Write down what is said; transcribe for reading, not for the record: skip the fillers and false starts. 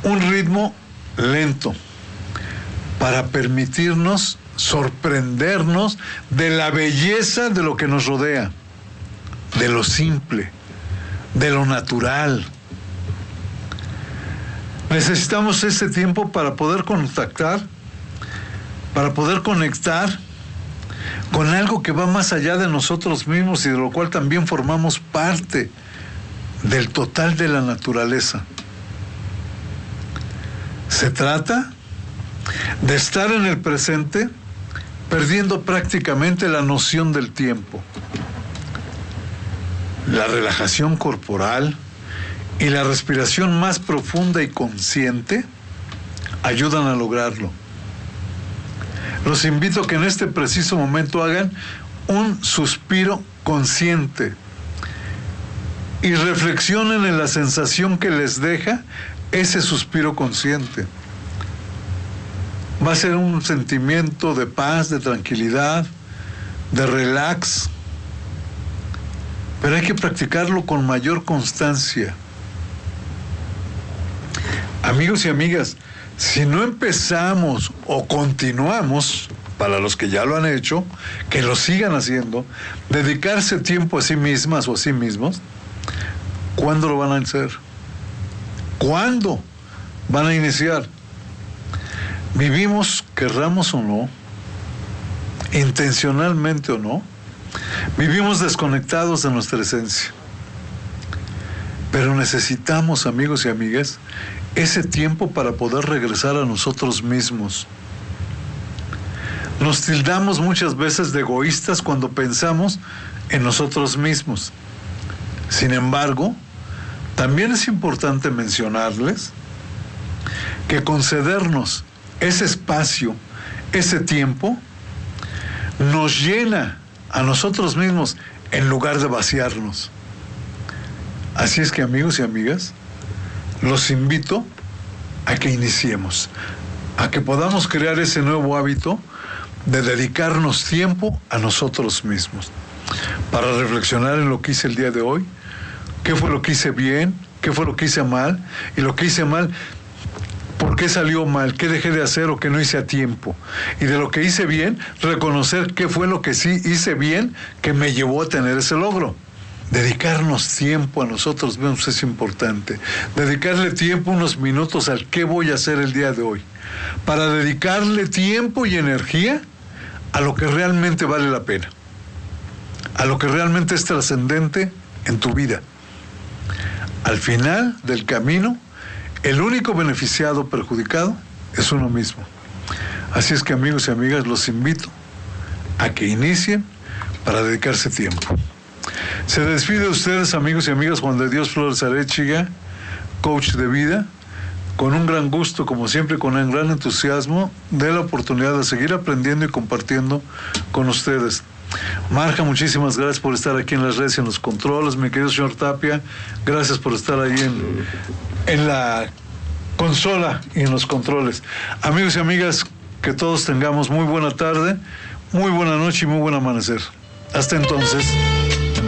un ritmo lento para permitirnos sorprendernos de la belleza de lo que nos rodea, de lo simple, de lo natural. Necesitamos ese tiempo para poder contactar, para poder conectar con algo que va más allá de nosotros mismos y de lo cual también formamos parte del total de la naturaleza. Se trata de estar en el presente, perdiendo prácticamente la noción del tiempo. La relajación corporal y la respiración más profunda y consciente ayudan a lograrlo. Los invito a que en este preciso momento hagan un suspiro consciente y reflexionen en la sensación que les deja ese suspiro consciente. Va a ser un sentimiento de paz, de tranquilidad, de relax, pero hay que practicarlo con mayor constancia. Amigos y amigas, si no empezamos o continuamos, para los que ya lo han hecho, que lo sigan haciendo, dedicarse tiempo a sí mismas o a sí mismos, ¿cuándo lo van a hacer? ¿Cuándo van a iniciar? Vivimos, querramos o no, intencionalmente o no, vivimos desconectados de nuestra esencia. Pero necesitamos, amigos y amigas, ese tiempo para poder regresar a nosotros mismos. Nos tildamos muchas veces de egoístas cuando pensamos en nosotros mismos. Sin embargo, también es importante mencionarles que concedernos ese espacio, ese tiempo, nos llena a nosotros mismos en lugar de vaciarnos. Así es que, amigos y amigas, los invito a que iniciemos, a que podamos crear ese nuevo hábito de dedicarnos tiempo a nosotros mismos, para reflexionar en lo que hice el día de hoy, qué fue lo que hice bien, qué fue lo que hice mal, y lo que hice mal, por qué salió mal, qué dejé de hacer o qué no hice a tiempo. Y de lo que hice bien, reconocer qué fue lo que sí hice bien que me llevó a tener ese logro. Dedicarnos tiempo a nosotros mismos es importante. Dedicarle tiempo, unos minutos al qué voy a hacer el día de hoy, para dedicarle tiempo y energía a lo que realmente vale la pena, a lo que realmente es trascendente en tu vida. Al final del camino, el único beneficiado, perjudicado, es uno mismo. Así es que, amigos y amigas, los invito a que inicien para dedicarse tiempo. Se despide de ustedes, amigos y amigas, Juan de Dios Flores Arechiga, coach de vida, con un gran gusto, como siempre, con un gran entusiasmo de la oportunidad de seguir aprendiendo y compartiendo con ustedes. Marja, muchísimas gracias por estar aquí en las redes y en los controles. Mi querido señor Tapia, gracias por estar ahí en la consola y en los controles. Amigos y amigas, que todos tengamos muy buena tarde, muy buena noche y muy buen amanecer. Hasta entonces.